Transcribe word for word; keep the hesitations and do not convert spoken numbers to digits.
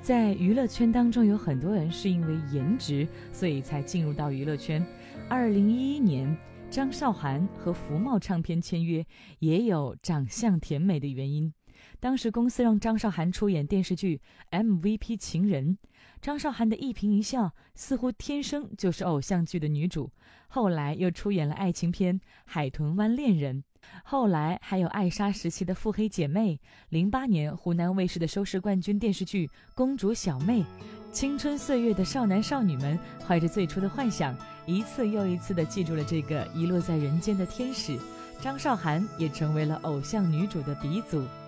在娱乐圈当中，有很多人是因为颜值，所以才进入到娱乐圈。二零一一年，张韶涵和福茂唱片签约，也有长相甜美的原因。当时公司让张韶涵出演电视剧 M V P 情人，张韶涵的一颦一笑似乎天生就是偶像剧的女主，后来又出演了爱情片《海豚湾恋人》，后来还有艾莎时期的腹黑姐妹，零八年湖南卫视的收视冠军电视剧《公主小妹》，青春岁月的少男少女们怀着最初的幻想，一次又一次地记住了这个遗落在人间的天使，张韶涵也成为了偶像女主的鼻祖。